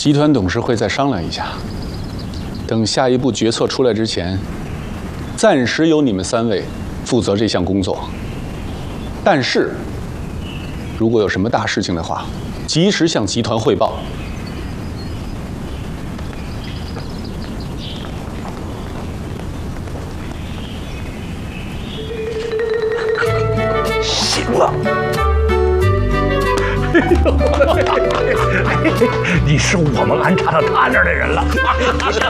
集团董事会再商量一下，等下一步决策出来之前，暂时由你们3位负责这项工作。但是，如果有什么大事情的话，及时向集团汇报。 行了。你是我们安插到他那儿的人了。